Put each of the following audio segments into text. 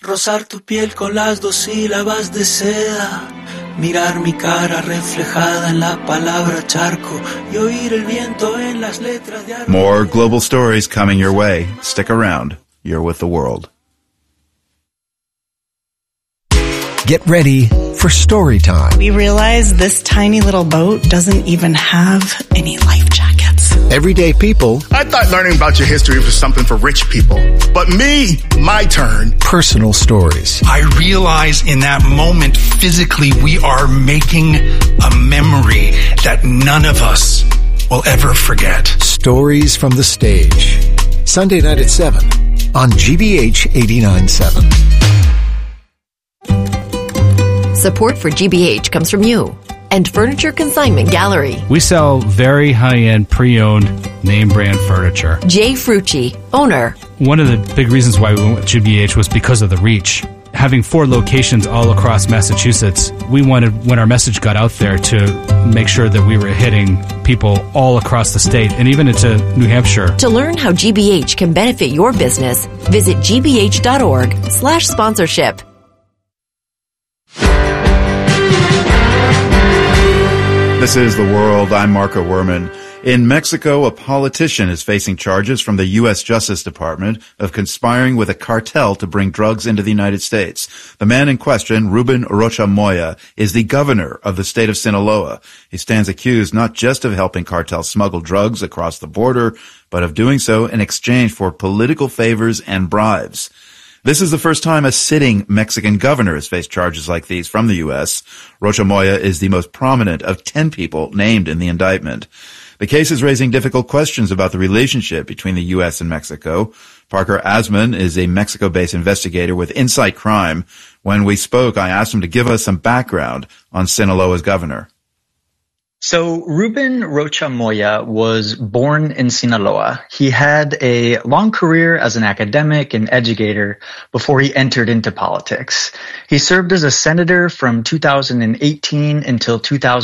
rozar tu piel con las dos sílabas de seda, mirar mi cara reflejada en la palabra charco y oír el viento en las letras de... More global stories coming your way. Stick around. You're with the world. Get ready for story time. We realize this tiny little boat doesn't even have any life jackets. Everyday people. I thought learning about your history was something for rich people. But me, my turn. Personal stories. I realize in that moment, physically, we are making a memory that none of us will ever forget. Stories from the stage. Sunday night at 7 on GBH 89.7. Support for GBH comes from you and Furniture Consignment Gallery. We sell very high-end, pre-owned, name-brand furniture. Jay Frucci, owner. One of the big reasons why we went with GBH was because of the reach. Having 4 locations all across Massachusetts, we wanted, when our message got out there, to make sure that we were hitting people all across the state and even into New Hampshire. To learn how GBH can benefit your business, visit gbh.org/sponsorship. This is The World. I'm Marco Werman. In Mexico, a politician is facing charges from the U.S. Justice Department of conspiring with a cartel to bring drugs into the United States. The man in question, Ruben Rocha Moya, is the governor of the state of Sinaloa. He stands accused not just of helping cartels smuggle drugs across the border, but of doing so in exchange for political favors and bribes. This is the first time a sitting Mexican governor has faced charges like these from the U.S. Rocha Moya is the most prominent of 10 people named in the indictment. The case is raising difficult questions about the relationship between the U.S. and Mexico. Parker Asman is a Mexico-based investigator with Insight Crime. When we spoke, I asked him to give us some background on Sinaloa's governor. So Ruben Rocha Moya was born in Sinaloa. He had a long career as an academic and educator before he entered into politics. He served as a senator from 2018 until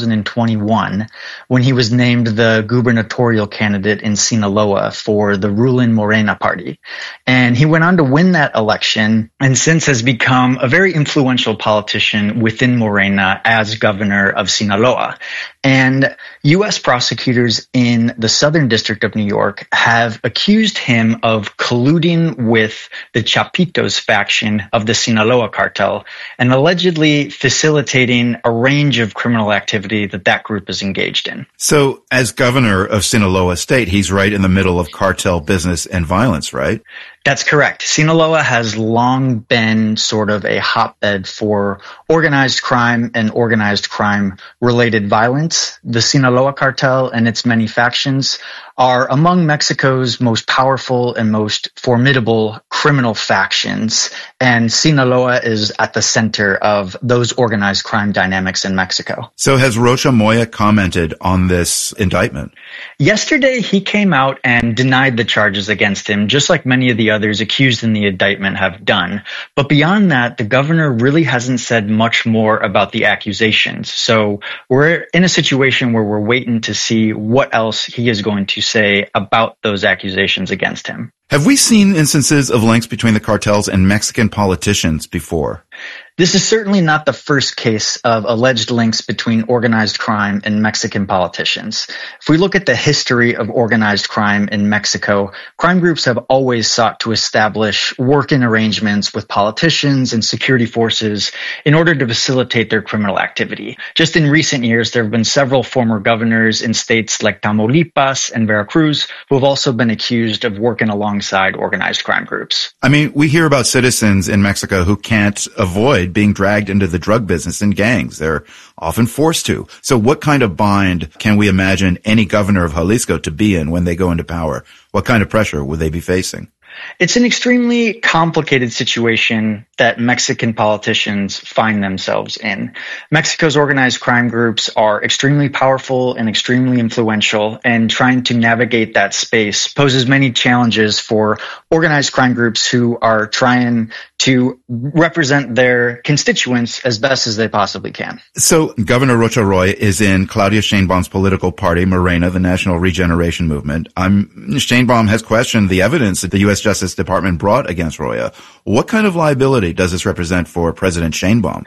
2021, when he was named the gubernatorial candidate in Sinaloa for the ruling Morena party. And he went on to win that election and since has become a very influential politician within Morena as governor of Sinaloa. And U.S. prosecutors in the Southern District of New York have accused him of colluding with the Chapitos faction of the Sinaloa cartel and allegedly facilitating a range of criminal activity that group is engaged in. So, as governor of Sinaloa State, he's right in the middle of cartel business and violence, right? That's correct. Sinaloa has long been sort of a hotbed for organized crime and organized crime-related violence. The Sinaloa cartel and its many factions are among Mexico's most powerful and most formidable criminal factions, and Sinaloa is at the center of those organized crime dynamics in Mexico. So has Rocha Moya commented on this indictment? Yesterday, he came out and denied the charges against him, just like many of the others accused in the indictment have done. But beyond that, the governor really hasn't said much more about the accusations. So we're in a situation where we're waiting to see what else he is going to say about those accusations against him. Have we seen instances of links between the cartels and Mexican politicians before? This is certainly not the first case of alleged links between organized crime and Mexican politicians. If we look at the history of organized crime in Mexico, crime groups have always sought to establish working arrangements with politicians and security forces in order to facilitate their criminal activity. Just in recent years, there have been several former governors in states like Tamaulipas and Veracruz who have also been accused of working alongside organized crime groups. I mean, we hear about citizens in Mexico who can't avoid being dragged into the drug business in gangs. They're often forced to. So what kind of bind can we imagine any governor of Jalisco to be in when they go into power? What kind of pressure would they be facing? It's an extremely complicated situation that Mexican politicians find themselves in. Mexico's organized crime groups are extremely powerful and extremely influential, and trying to navigate that space poses many challenges for organized crime groups who are trying to represent their constituents as best as they possibly can. So Governor Rocha Moya is in Claudia Sheinbaum's political party, Morena, the National Regeneration Movement. Sheinbaum has questioned the evidence that the U.S. Justice Department brought against Roya. What kind of liability does this represent for President Sheinbaum?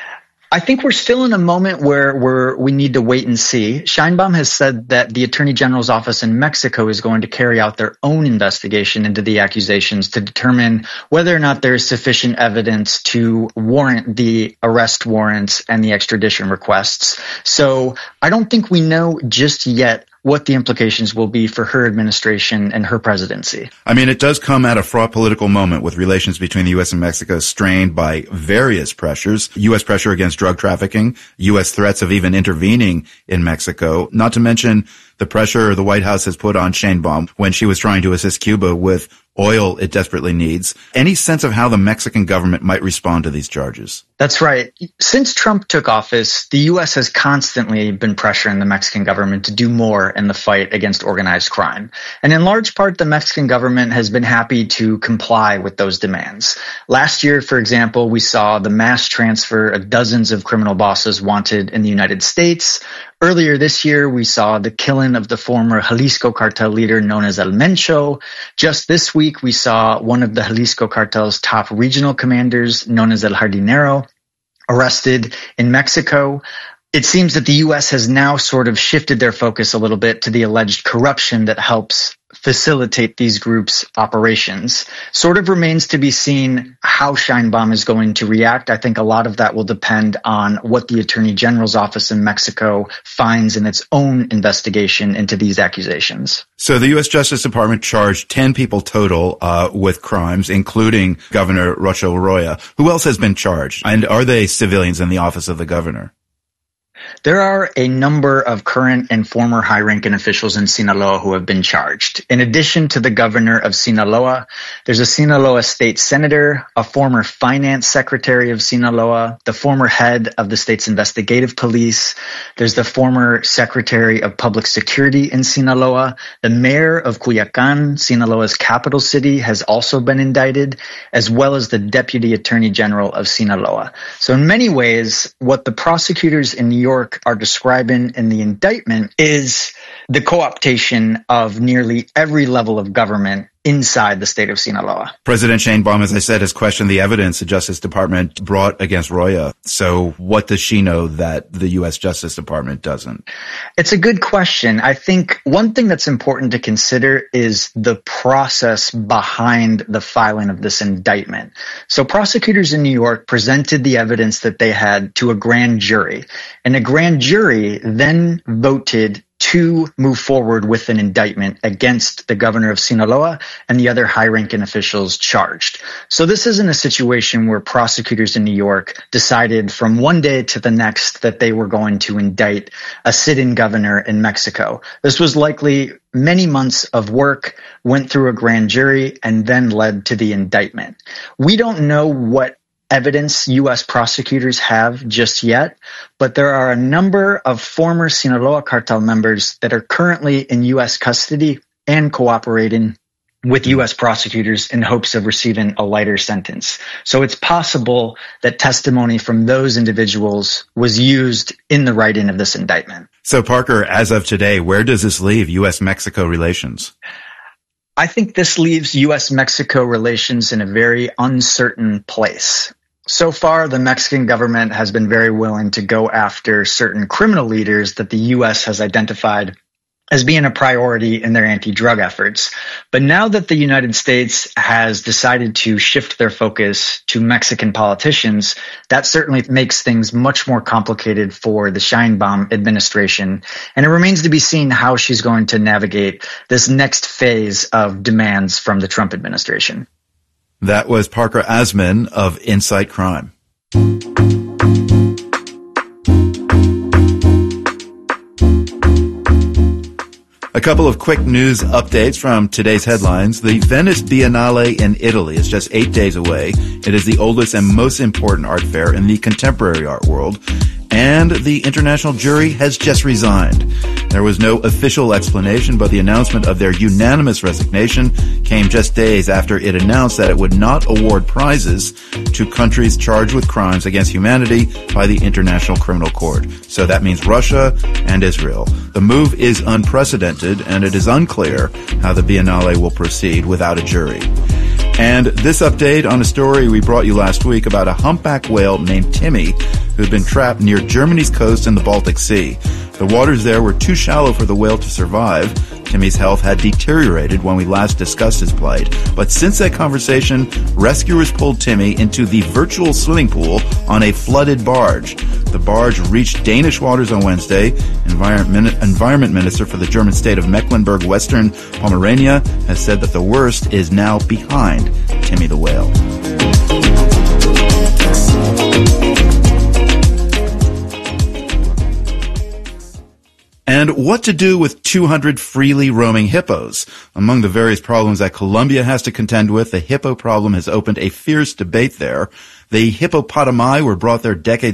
I think we're still in a moment where we need to wait and see. Sheinbaum has said that the Attorney General's office in Mexico is going to carry out their own investigation into the accusations to determine whether or not there is sufficient evidence to warrant the arrest warrants and the extradition requests. So I don't think we know just yet what the implications will be for her administration and her presidency. I mean, it does come at a fraught political moment with relations between the U.S. and Mexico strained by various pressures, U.S. pressure against drug trafficking, U.S. threats of even intervening in Mexico, not to mention the pressure the White House has put on Sheinbaum when she was trying to assist Cuba with oil it desperately needs. Any sense of how the Mexican government might respond to these charges? That's right. Since Trump took office, the U.S. has constantly been pressuring the Mexican government to do more in the fight against organized crime. And in large part, the Mexican government has been happy to comply with those demands. Last year, for example, we saw the mass transfer of dozens of criminal bosses wanted in the United States. Earlier this year, we saw the killing of the former Jalisco cartel leader known as El Mencho. Just this week, we saw one of the Jalisco cartel's top regional commanders, known as El Jardinero, arrested in Mexico. It seems that the U.S. has now sort of shifted their focus a little bit to the alleged corruption that helps facilitate these groups' operations. Sort of remains to be seen how Sheinbaum is going to react. I think a lot of that will depend on what the Attorney General's office in Mexico finds in its own investigation into these accusations. So the U.S. Justice Department charged 10 people total with crimes, including Governor Rocha Roya. Who else has been charged? And are they civilians in the office of the governor? There are a number of current and former high-ranking officials in Sinaloa who have been charged. In addition to the governor of Sinaloa, there's a Sinaloa state senator, a former finance secretary of Sinaloa, the former head of the state's investigative police. There's the former secretary of public security in Sinaloa. The mayor of Culiacan, Sinaloa's capital city, has also been indicted, as well as the deputy attorney general of Sinaloa. So in many ways, what the prosecutors in New York are describing in the indictment is the co-optation of nearly every level of government inside the state of Sinaloa. President Sheinbaum, as I said, has questioned the evidence the Justice Department brought against Roya. So what does she know that the U.S. Justice Department doesn't? It's a good question. I think one thing that's important to consider is the process behind the filing of this indictment. So prosecutors in New York presented the evidence that they had to a grand jury, and a grand jury then voted to move forward with an indictment against the governor of Sinaloa and the other high-ranking officials charged. So this isn't a situation where prosecutors in New York decided from one day to the next that they were going to indict a sit-in governor in Mexico. This was likely many months of work, went through a grand jury, and then led to the indictment. We don't know what evidence U.S. prosecutors have just yet, but there are a number of former Sinaloa cartel members that are currently in U.S. custody and cooperating with U.S. prosecutors in hopes of receiving a lighter sentence. So it's possible that testimony from those individuals was used in the writing of this indictment. So Parker, as of today, where does this leave U.S.-Mexico relations? I think this leaves U.S.-Mexico relations in a very uncertain place. So far, the Mexican government has been very willing to go after certain criminal leaders that the U.S. has identified as being a priority in their anti-drug efforts. But now that the United States has decided to shift their focus to Mexican politicians, that certainly makes things much more complicated for the Sheinbaum administration. And it remains to be seen how she's going to navigate this next phase of demands from the Trump administration. That was Parker Asman of Insight Crime. A couple of quick news updates from today's headlines. The Venice Biennale in Italy is just 8 days away. It is the oldest and most important art fair in the contemporary art world. And the international jury has just resigned. There was no official explanation, but the announcement of their unanimous resignation came just days after it announced that it would not award prizes to countries charged with crimes against humanity by the International Criminal Court. So that means Russia and Israel. The move is unprecedented, and it is unclear how the Biennale will proceed without a jury. And this update on a story we brought you last week about a humpback whale named Timmy who had been trapped near Germany's coast in the Baltic Sea. The waters there were too shallow for the whale to survive. Timmy's health had deteriorated when we last discussed his plight. But since that conversation, rescuers pulled Timmy into the virtual swimming pool on a flooded barge. The barge reached Danish waters on Wednesday. Environment Minister for the German state of Mecklenburg-Western Pomerania has said that the worst is now behind Timmy the whale. And what to do with 200 freely roaming hippos? Among the various problems that Colombia has to contend with, the hippo problem has opened a fierce debate there. The hippopotami were brought there decades